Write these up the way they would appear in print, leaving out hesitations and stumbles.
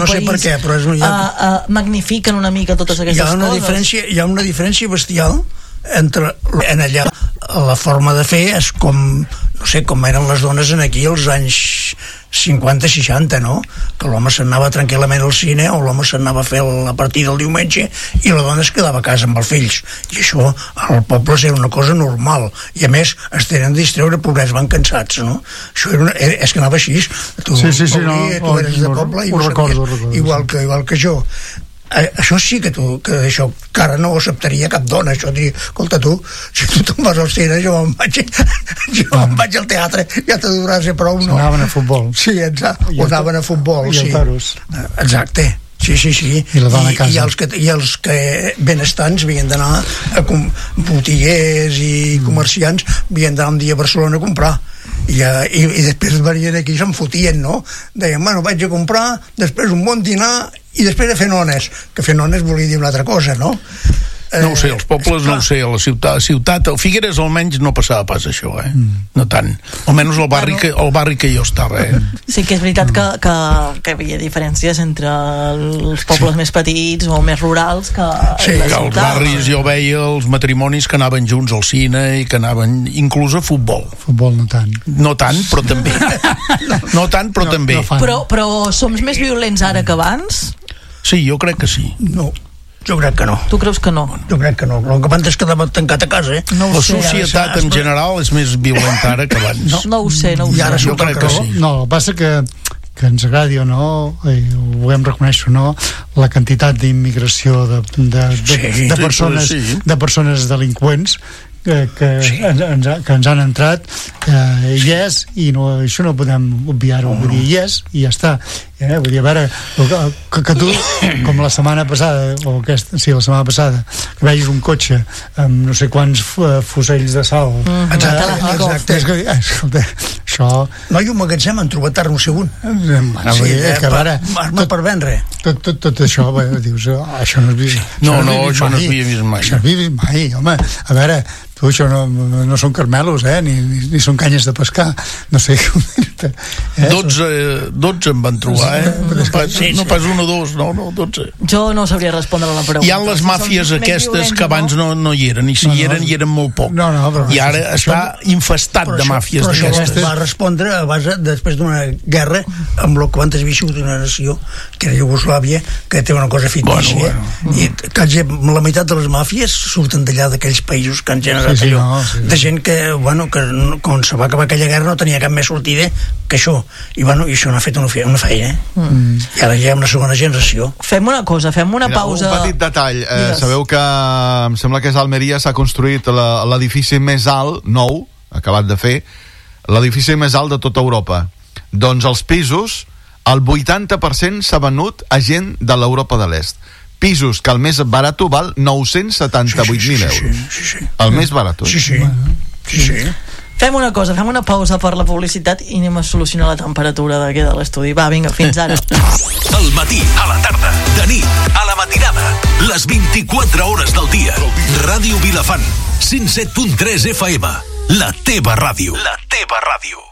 no sé per què, però magnifiquen una mica totes aquestes coses. Hi ha una diferència bestial entre en allà la forma de fer és com, no sé, com eren les dones en aquí als anys 50-60, no? Que l'home s'anava tranquil·lament al cine o l'home s'anava a fer la partida el diumenge i la dona es quedava a casa amb els fills, i això al poble era una cosa normal, i a més es tenen de distreure, pobrets van cansats, no? Això és que anava així, tu eres de poble i ho sabies, igual que jo. Això sí que això encara no ho acceptaria cap dona, això diria, escolta tu, si tu te'n vas al cine, jo me'n vaig al teatre, ja te durà ser prou, no? Anaven a futbol. Sí, exacte, o anaven a futbol, sí. I el toros. Exacte. Sí. I la dona a casa. I els que benestants havien d'anar a botiguers i comerciants havien d'anar un dia a Barcelona a comprar. I després venien aquí i se'n fotien, no? Deien, bueno, vaig a comprar, després un bon dinar i després a fer nones, que fer nones volia dir una altra cosa, no? No ho sé, els pobles no ho sé, a la ciutat, a Figueres almenys no passava pas això, no tant, almenys el barri que jo estava, Sí que és veritat que hi havia diferències entre els pobles més petits o més rurals que sí, que als barris jo veia els matrimonis que anaven junts al cine i que anaven inclús a futbol no tant, però també també però som més violents ara que abans? Sí, jo crec que sí. No, jo crec que no. Tu creus que no? Jo crec que no. El que abans es quedava tancat a casa, No la societat en general és més violenta ara que abans. No ho sé. I ara jo crec que sí. No, el que passa que ens agradi o no, ho volem reconèixer o no, la quantitat d'immigració de persones delinqüents que ens han entrat hi és, i això no podem obviar-ho, vull dir, hi és i ja està, vull dir, a veure que tu, com la setmana passada la setmana passada que vegis un cotxe amb no sé quants fusells de sal exacte, escolta, això no, i un magatzem han trobat arma segon arma per vendre tot això, dius, això no es vist no, això no es havia vist mai això no es havia vist mai, home, a veure tu, això no són carmelos, ni són canyes de pescar, no sé com dir-te. 12 em van trobar, no pas 1 o 2, no, 12. Jo no sabria respondre a la pregunta. Hi ha les màfies aquestes que abans no hi eren, i si hi eren, hi eren molt poc. I ara està infestat de màfies d'aquestes. Però això va respondre a base, després d'una guerra, amb el que abans havia sigut una nació, que era Iugoslàvia, que té una cosa fictícia. I la meitat de les màfies surten d'allà, d'aquells països que han generat de gent que, quan se va acabar aquella guerra no tenia cap més sortida que això, i això n'ha fet una feina, i ara ja hi ha una segona generació. Fem una cosa, fem una pausa. Un petit detall, sabeu que em sembla que a Almeria s'ha construït l'edifici més alt, nou, acabat de fer, l'edifici més alt de tota Europa. Doncs els pisos, el 80% s'ha venut a gent de l'Europa de l'Est. Pisos que el més barat val 978.000 euros. Sí. El més barat. Sí. Fem una cosa, fem una pausa per la publicitat i anem a solucionar la temperatura d'aquí de l'estudi. Va, vinga, fins ara. Al matí, a la tarda, de nit, a la matinada, les 24 hores del dia. Ràdio Vilafant, 107.3 FM. La teva ràdio. La teva ràdio.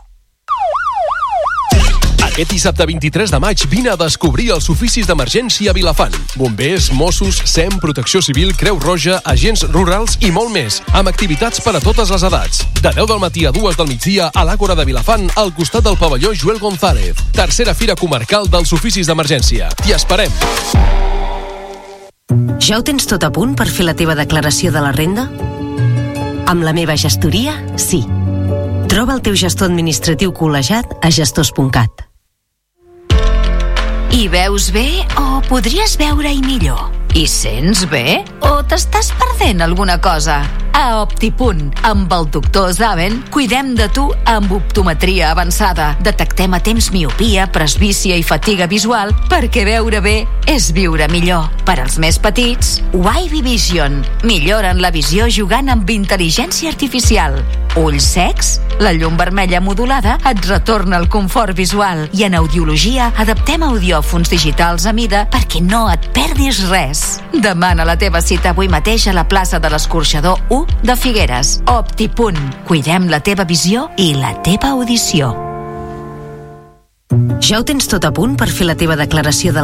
Aquest dissabte 23 de maig vine a descobrir els oficis d'emergència a Vilafant. Bombers, Mossos, SEM, Protecció Civil, Creu Roja, agents rurals i molt més, amb activitats per a totes les edats. De 10 del matí a 2 del migdia a l'Àgora de Vilafant, al costat del pavelló Joel González. Tercera fira comarcal dels oficis d'emergència. T'hi esperem! Ja ho tens tot a punt per fer la teva declaració de la renda? Amb la meva gestoria, sí. Troba el teu gestor administratiu col·legiat a gestors.cat. Hi veus bé o podries veure-hi millor? Hi sents bé o t'estàs perdent alguna cosa? A Optipunt, amb el doctor Zaven, cuidem de tu amb optometria avançada. Detectem a temps miopia, presbícia i fatiga visual perquè veure bé és viure millor. Per als més petits, Wavy Vision. Milloren la visió jugant amb intel·ligència artificial. Ulls secs? La llum vermella modulada et retorna el confort visual. I en audiologia adaptem audiòfons digitals a mida perquè no et perdis res. Demana la teva cita avui mateix a la plaça de l'Escorxador 1 de Figueres. Optipunt. Cuidem la teva visió i la teva audició. Ja ho tens tot a punt per fer la teva declaració de